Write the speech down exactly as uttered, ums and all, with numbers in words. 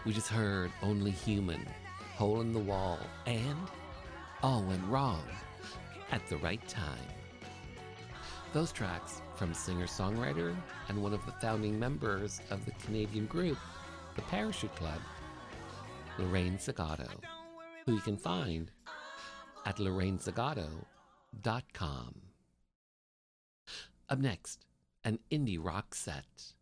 We just heard Only Human, Hole in the Wall, and All Went Wrong at the Right Time. Those tracks from singer-songwriter and one of the founding members of the Canadian group, the Parachute Club, Lorraine Zagato, who you can find at lorraine zagato dot com. Up next, an indie rock set.